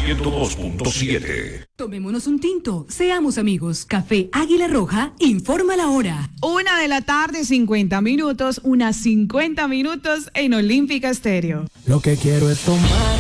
102.7. Tomémonos un tinto, seamos amigos. Café Águila Roja informa la hora. 1:50 p.m, unas 50 minutos en Olímpica Estéreo. Lo que quiero es tomar